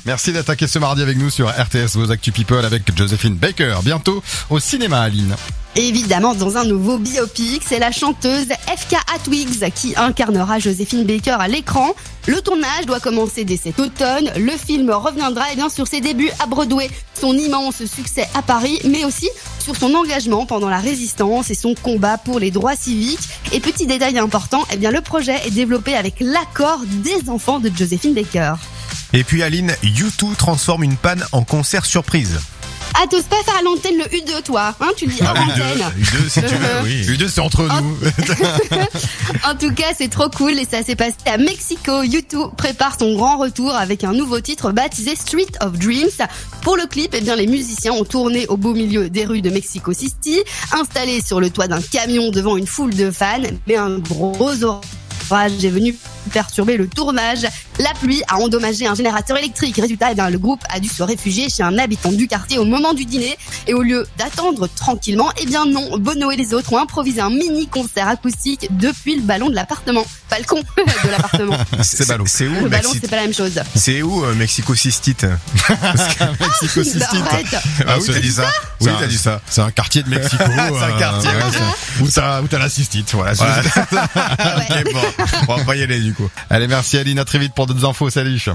Merci d'attaquer ce mardi avec nous sur RTS, vos Actu People avec Joséphine Baker. Bientôt au cinéma, Aline. Évidemment, dans un nouveau biopic, c'est la chanteuse FK Atwigs qui incarnera Joséphine Baker à l'écran. Le tournage doit commencer dès cet automne. Le film reviendra sur ses débuts à Broadway, son immense succès à Paris, mais aussi sur son engagement pendant la résistance et son combat pour les droits civiques. Et petit détail important, le projet est développé avec l'accord des enfants de Joséphine Baker. Et puis Aline, U2 transforme une panne en concert surprise. Ah, t'oses pas faire à l'antenne le U2, toi, hein, tu le dis hors antenne. U2, si tu veux, oui. U2, c'est entre nous. En tout cas, c'est trop cool et ça s'est passé à Mexico. U2 prépare son grand retour avec un nouveau titre baptisé Street of Dreams. Pour le clip, les musiciens ont tourné au beau milieu des rues de Mexico City, installés sur le toit d'un camion devant une foule de fans, mais un gros orage est venu perturber le tournage. La pluie a endommagé un générateur électrique. Résultat, le groupe a dû se réfugier chez un habitant du quartier au moment du dîner. Et au lieu d'attendre tranquillement, non, Bono et les autres ont improvisé un mini concert acoustique depuis le balcon de l'appartement. Balcon de l'appartement. C'est où le ballon, c'est pas la même chose. C'est où Mexico City? Mexico City. Ah oui, t'as dit ça. Oui, t'as dit ça. C'est un quartier de Mexico. C'est un quartier. Où t'as la cystite. Voilà. Ok, bon. On va pas y aller du coup. Allez, merci Aline, à très vite pour d'autres infos. Salut.